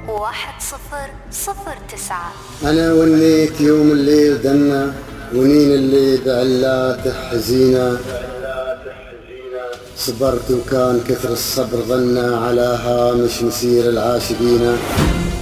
1009. أنا ونيت يوم الليل دنا ونين اللي بعلات حزينة، صبرت وكان كثر الصبر ظنا على هامش مسير العاشقين.